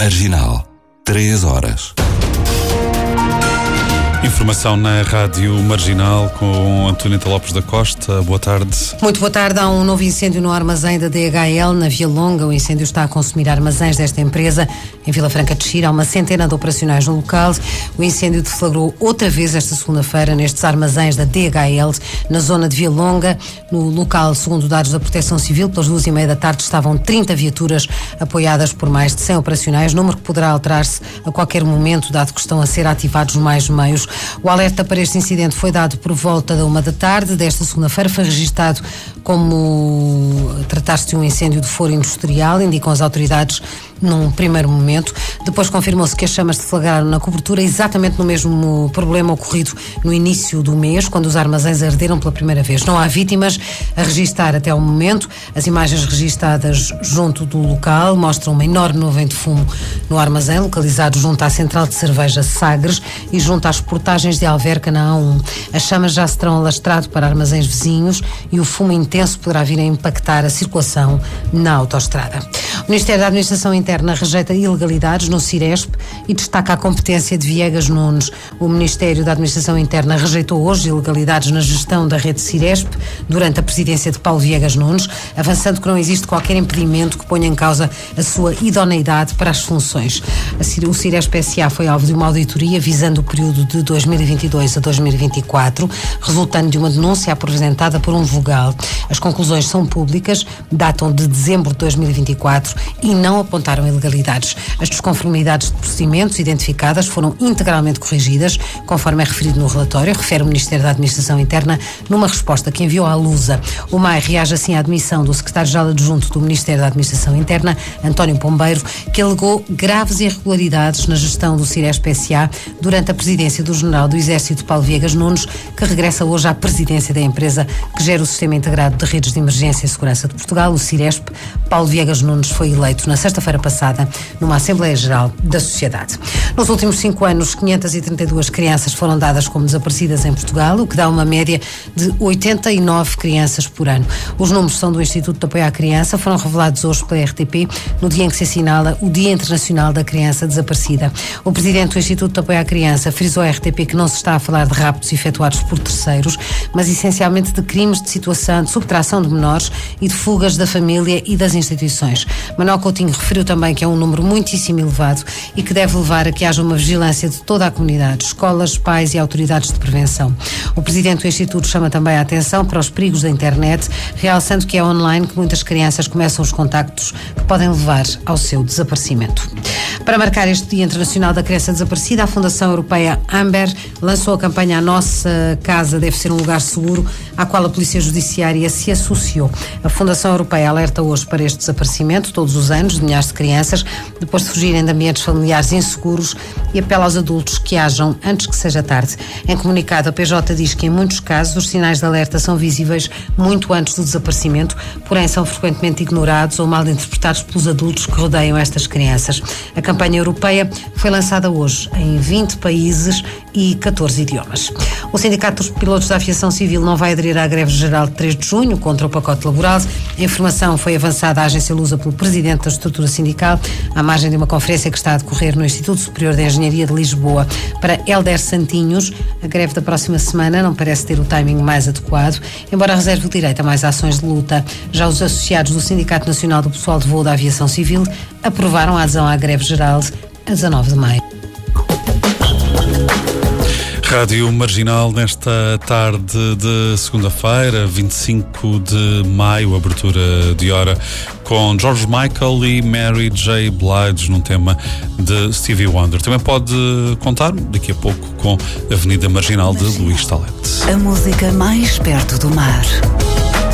Marginal, 3 horas. Informação na Rádio Marginal com António Lopes da Costa. Boa tarde. Muito boa tarde. Há um novo incêndio no armazém da DHL na Via Longa. O incêndio está a consumir armazéns desta empresa em Vila Franca de Xira. Há uma centena de operacionais no local. O incêndio deflagrou outra vez esta segunda-feira nestes armazéns da DHL na zona de Via Longa. No local, segundo dados da Proteção Civil, pelas 2h30 da tarde estavam 30 viaturas apoiadas por mais de 100 operacionais, número que poderá alterar-se a qualquer momento, dado que estão a ser ativados mais meios. O alerta para este incidente foi dado por volta da 1 da tarde desta segunda-feira. Foi registado como tratar-se de um incêndio de foro industrial, indicam as autoridades num primeiro momento. Depois confirmou-se que as chamas deflagraram na cobertura exatamente no mesmo problema ocorrido no início do mês, quando os armazéns arderam pela primeira vez. Não há vítimas a registar até o momento. As imagens registadas junto do local mostram uma enorme nuvem de fumo no armazém, localizado junto à central de cerveja Sagres e junto às portagens de Alverca na A1. As chamas já se terão alastrado para armazéns vizinhos e o fumo intenso poderá vir a impactar a circulação na autoestrada. O Ministério da Administração Interna rejeita ilegalidades no Ciresp e destaca a competência de Viegas Nunes. O Ministério da Administração Interna rejeitou hoje ilegalidades na gestão da rede Ciresp durante a presidência de Paulo Viegas Nunes, avançando que não existe qualquer impedimento que ponha em causa a sua idoneidade para as funções. O Ciresp S.A. foi alvo de uma auditoria visando o período de 2022 a 2024, resultando de uma denúncia apresentada por um vogal. As conclusões são públicas, datam de dezembro de 2024 e não apontaram ilegalidades. As desconformidades de procedimentos identificadas foram integralmente corrigidas, conforme é referido no relatório, refere o Ministério da Administração Interna numa resposta que enviou à Lusa. O MAI reage assim à admissão do secretário-geral adjunto do Ministério da Administração Interna, António Pombeiro, que alegou graves irregularidades na gestão do Ciresp S.A. durante a presidência do general do Exército Paulo Viegas Nunes, que regressa hoje à presidência da empresa que gera o Sistema Integrado de Redes de Emergência e Segurança de Portugal, o Ciresp. Paulo Viegas Nunes foi eleito na sexta-feira passada numa Assembleia Geral da Sociedade. Nos últimos 5 anos, 532 crianças foram dadas como desaparecidas em Portugal, o que dá uma média de 89 crianças por ano. Os números são do Instituto de Apoio à Criança, foram revelados hoje pela RTP, no dia em que se assinala o Dia Internacional da Criança Desaparecida. O presidente do Instituto de Apoio à Criança frisou à RTP que não se está a falar de raptos efetuados por terceiros, mas essencialmente de crimes de situação, de subtração de menores e de fugas da família e das instituições. Manuel Coutinho referiu também que é um número muitíssimo elevado e que deve levar a que haja uma vigilância de toda a comunidade, escolas, pais e autoridades de prevenção. O presidente do Instituto chama também a atenção para os perigos da internet, realçando que é online que muitas crianças começam os contactos que podem levar ao seu desaparecimento. Para marcar este Dia Internacional da Criança Desaparecida, a Fundação Europeia Amber lançou a campanha A Nossa Casa Deve Ser um Lugar Seguro, à qual a Polícia Judiciária se associou. A Fundação Europeia alerta hoje para este desaparecimento, todos os anos, de milhares de crianças, depois de fugirem de ambientes familiares inseguros, e apela aos adultos que ajam antes que seja tarde. Em comunicado, a PJ diz que em muitos casos os sinais de alerta são visíveis muito antes do desaparecimento, porém são frequentemente ignorados ou mal interpretados pelos adultos que rodeiam estas crianças. A campanha europeia foi lançada hoje em 20 países e 14 idiomas. O Sindicato dos Pilotos da Aviação Civil não vai aderir à greve geral de 3 de junho contra o pacote laboral. A informação foi avançada à agência Lusa pelo presidente da estrutura sindical, à margem de uma conferência que está a decorrer no Instituto Superior de Engenharia de Lisboa. Para Hélder Santinhos, a greve da próxima semana não parece ter o timing mais adequado, embora reserve o direito a mais ações de luta. Já os associados do Sindicato Nacional do Pessoal de Voo da Aviação Civil aprovaram a adesão à greve geral a 19 de maio. Rádio Marginal nesta tarde de segunda-feira, 25 de maio, abertura de hora com George Michael e Mary J. Blige num tema de Stevie Wonder. Também pode contar daqui a pouco com a Avenida Marginal de Luís Talete. A música mais perto do mar.